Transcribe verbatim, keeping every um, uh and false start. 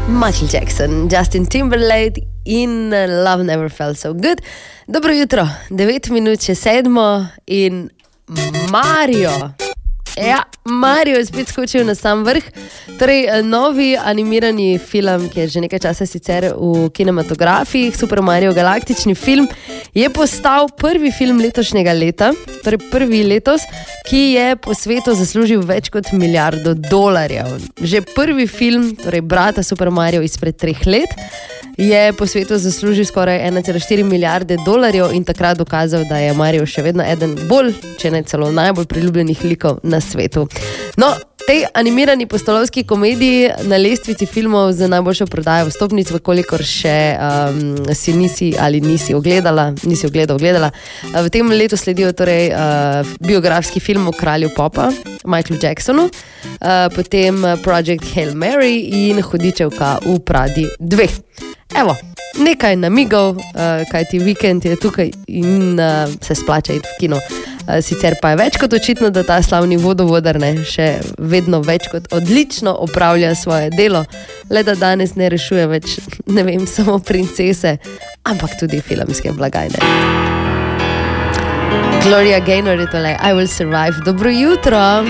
Michael Jackson, Justin Timberlake in Love Never Felt So Good. Dobro jutro, devet minut še sedmo in Mario. Ja, Mario je spet skočil na sam vrh. Torej, novi animirani film, ki je že nekaj časa sicer v kinematografih, Super Mario galaktični film, je postal prvi film letošnjega leta, torej prvi letos, ki je po svetu zaslužil več kot milijardo dolarjev. Že prvi film, torej brata Super Mario izpred treh let, je po svetu zaslužil skoraj ena cela štiri milijarde dolarjev in takrat dokazal, da je Mario še vedno eden bolj, če ne celo najbolj priljubljenih likov na svetu. No, tej animirani postolovski komediji na lestvici filmov z najboljšo prodajo vstopnic, vkolikor še um, si nisi ali nisi ogledala, nisi ogledal, ogledala. V tem letu sledijo torej uh, biografski film o kralju popa, Michaelu Jacksonu, uh, potem Project Hail Mary in Hudičevka v Pradi dve. Evo, nekaj namigov, uh, kajti vikend je tukaj in uh, se splača iti v kino. Uh, sicer pa je več kot očitno, da ta slavni vodovodar ne, še vedno več kot odlično opravlja svoje delo, le da danes ne rešuje več, ne vem, samo princese, ampak tudi filmske blagajne. Gloria Gaynor je tole, I Will Survive. Dobro jutro!